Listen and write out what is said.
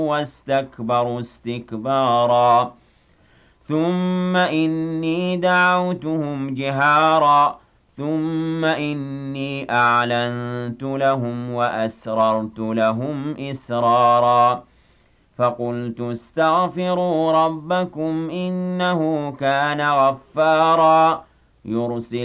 وَاسْتَكْبَرُوا اسْتِكْبَارًا ثُمَّ إِنِّي دَعَوْتُهُمْ جِهَارًا ثُمَّ إِنِّي أَعْلَنتُ لَهُمْ وَأَسْرَرْتُ لَهُمْ إِسْرَارًا فَقُلْتُ اسْتَغْفِرُوا رَبَّكُمْ إِنَّهُ كَانَ غَفَّارًا يُرْسِلِ